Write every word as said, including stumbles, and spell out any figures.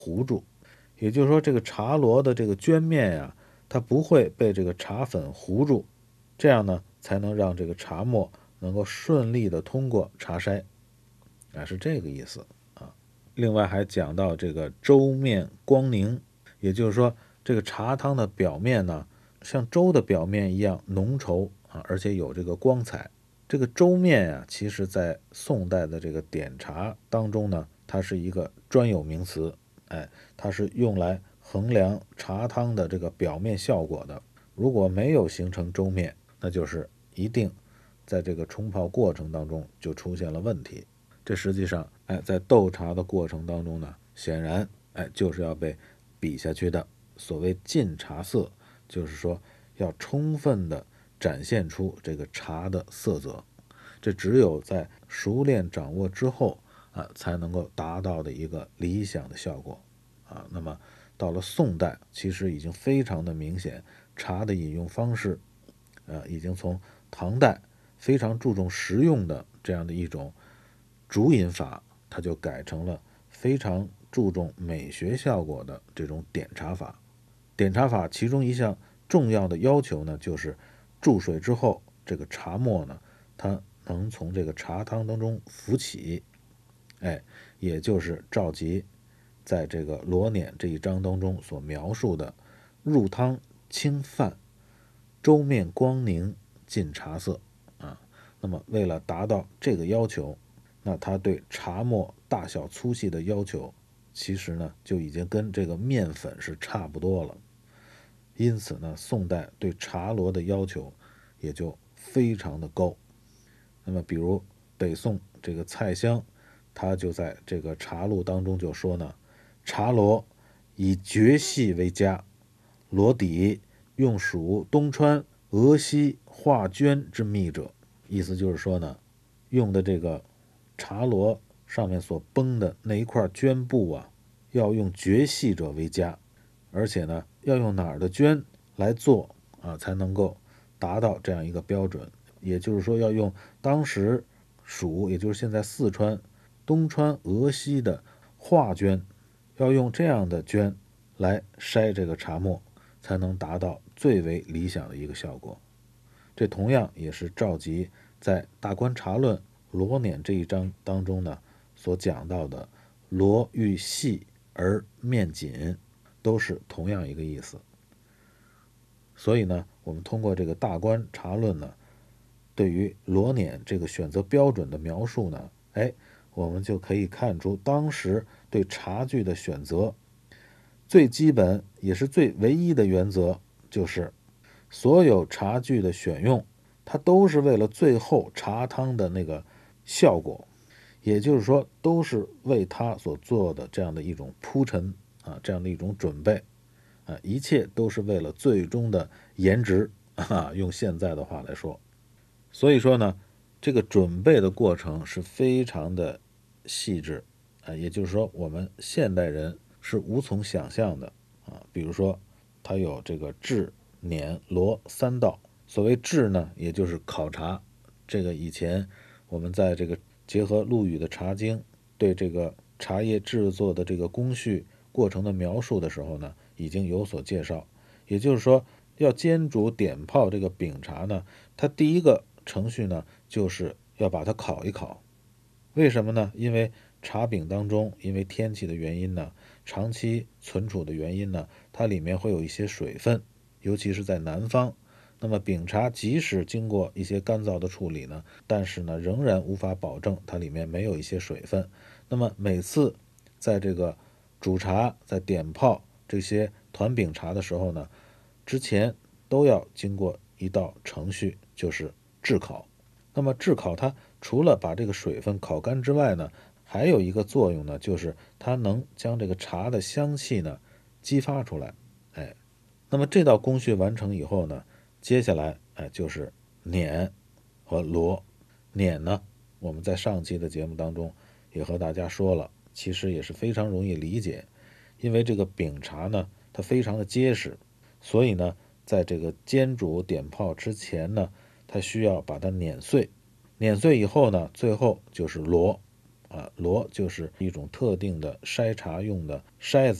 糊住。也就是说，这个茶螺的这个绢面呀，它不会被这个茶粉糊住，这样呢，才能让这个茶沫能够顺利的通过茶筛，啊，是这个意思啊。另外还讲到这个粥面光凝，也就是说，这个茶汤的表面呢，像粥的表面一样浓稠啊，而且有这个光彩。这个粥面呀、啊，其实在宋代的这个点茶当中呢，它是一个专有名词，哎，它是用来衡量茶汤的这个表面效果的。如果没有形成粥面，那就是一定在这个冲泡过程当中就出现了问题。这实际上，哎，在斗茶的过程当中呢，显然，哎，就是要被比下去的。所谓尽茶色，就是说要充分的展现出这个茶的色泽。这只有在熟练掌握之后啊，才能够达到的一个理想的效果啊。那么到了宋代，其实已经非常的明显，茶的饮用方式，呃，已经从唐代非常注重实用的这样的一种煮饮法，它就改成了非常注重美学效果的这种点茶法。点茶法其中一项重要的要求呢，就是注水之后，这个茶沫呢，它能从这个茶汤当中浮起，哎，也就是赵佶在这个罗辇这一章当中所描述的入汤清泛，粥面光凝尽茶色啊。那么为了达到这个要求，那他对茶沫大小粗细的要求，其实呢就已经跟这个面粉是差不多了。因此呢，宋代对茶螺的要求也就非常的高。那么，比如北宋这个蔡襄，他就在这个茶录当中就说呢，茶螺以绝细为佳，螺底用属东川、俄西画绢之密者。意思就是说呢，用的这个茶螺上面所绷的那一块绢布啊，要用绝细者为佳，而且呢，要用哪儿的绢来做啊，才能够达到这样一个标准。也就是说，要用当时蜀，也就是现在四川、东川、俄西的画绢，要用这样的绢来筛这个茶沫，才能达到最为理想的一个效果。这同样也是赵佶在《大观茶论》罗辇这一章当中呢所讲到的螺欲细而面紧，都是同样一个意思。所以呢，我们通过这个《大观茶论》呢，对于罗辇这个选择标准的描述呢，哎，我们就可以看出当时对茶具的选择最基本也是最唯一的原则，就是所有茶具的选用，它都是为了最后茶汤的那个效果，也就是说，都是为它所做的这样的一种铺陈啊，这样的一种准备啊，一切都是为了最终的颜值啊，用现在的话来说。所以说呢，这个准备的过程是非常的细致啊，也就是说，我们现代人是无从想象的啊。比如说，它有这个制、碾、罗三道。所谓制呢，也就是考察。这个以前我们在这个结合陆羽的《茶经》对这个茶叶制作的这个工序过程的描述的时候呢，已经有所介绍。也就是说，要煎煮点泡这个饼茶呢，它第一个程序呢，就是要把它烤一烤。为什么呢？因为茶饼当中，因为天气的原因呢，长期存储的原因呢，它里面会有一些水分，尤其是在南方。那么饼茶即使经过一些干燥的处理呢，但是呢，仍然无法保证它里面没有一些水分。那么每次在这个煮茶、在点泡这些团饼茶的时候呢，之前都要经过一道程序，就是炙烤。那么炙烤它除了把这个水分烤干之外呢，还有一个作用呢，就是它能将这个茶的香气呢激发出来。哎，那么这道工序完成以后呢，接下来哎就是碾和螺。碾呢，我们在上期的节目当中也和大家说了，其实也是非常容易理解，因为这个饼茶呢，它非常的结实，所以呢，在这个煎煮点泡之前呢，它需要把它碾碎，碾碎以后呢，最后就是螺。 啊，螺就是一种特定的筛茶用的筛子。